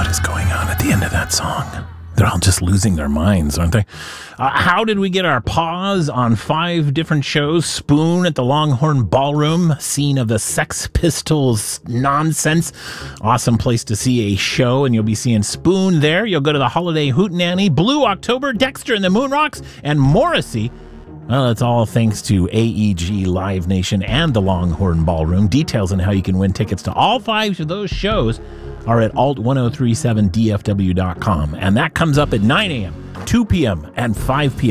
What is going on at the end of that song? They're all just losing their minds, aren't they? How did we get our paws on 5 different shows? Spoon at the Longhorn Ballroom, scene of the Sex Pistols nonsense. Awesome place to see a show, and you'll be seeing Spoon there. You'll go to the Holiday Hootenanny, Blue October, Dexter and the Moonrocks, and Morrissey. Well, it's all thanks to AEG Live Nation and the Longhorn Ballroom. Details on how you can win tickets to all 5 of those shows are at alt1037dfw.com. And that comes up at 9 a.m., 2 p.m., and 5 p.m.